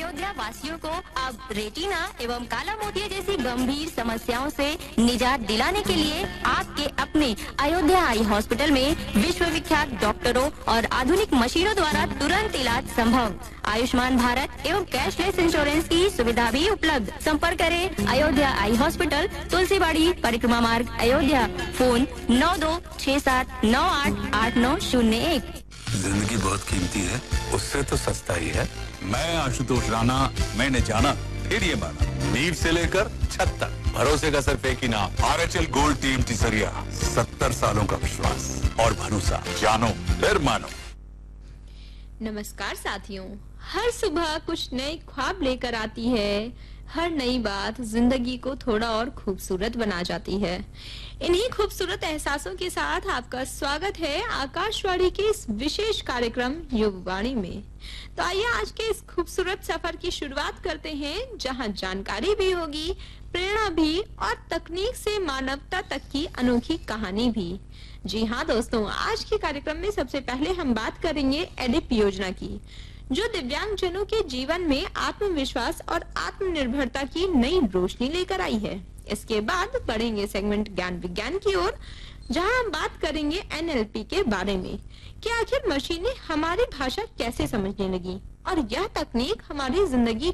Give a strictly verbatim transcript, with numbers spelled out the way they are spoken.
अयोध्या वासियों को अब रेटिना एवं काला मोतिया जैसी गंभीर समस्याओं से निजात दिलाने के लिए आपके अपने अयोध्या आई हॉस्पिटल में विश्व विख्यात डॉक्टरों और आधुनिक मशीनों द्वारा तुरंत इलाज संभव। आयुष्मान भारत एवं कैशलेस इंश्योरेंस की सुविधा भी उपलब्ध। संपर्क करें अयोध्या आई हॉस्पिटल, तुलसीबाड़ी, परिक्रमा मार्ग, अयोध्या। फोन नौ दो छह सात नौ आठ आठ नौ शून्य एक। जिंदगी बहुत कीमती है, उससे तो सस्ता ही है। मैं आशुतोष राणा, मैंने जाना फिर ये माना, नींव से लेकर छत तक भरोसे का सिर्फ एक ही नाम, R H L gold team टिसरिया। सत्तर सालों का विश्वास और भरोसा, जानो फिर मानो। नमस्कार साथियों, हर सुबह कुछ नए ख्वाब लेकर आती है, हर नई बात जिंदगी को थोड़ा और खूबसूरत बना जाती है। इन्हीं खूबसूरत एहसासों के साथ आपका स्वागत है आकाशवाणी के इस विशेष कार्यक्रम युगवाणी में। तो आइए आज के इस खूबसूरत सफर की शुरुआत करते हैं, जहां जानकारी भी होगी, प्रेरणा भी और तकनीक से मानवता तक की अनोखी कहानी भी। जी हाँ दोस्तों, आज के कार्यक्रम में सबसे पहले हम बात करेंगे एडिप योजना की, जो दिव्यांगजनों के जीवन में आत्मविश्वास और आत्मनिर्भरता की नई रोशनी लेकर आई है। इसके बाद बढ़ेंगे सेगमेंट ज्ञान विज्ञान की ओर, जहां हम बात करेंगे एन एल पी के बारे में कि आखिर मशीनें हमारी भाषा कैसे समझने लगी और यह तकनीक हमारी जिंदगी